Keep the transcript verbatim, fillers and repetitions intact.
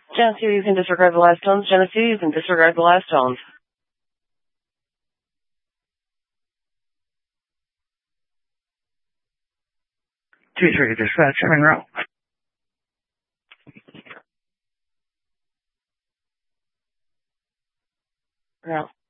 Geneseo, you can disregard the last tones. Geneseo, you can disregard the last tones. two three, dispatch, ring route. Route.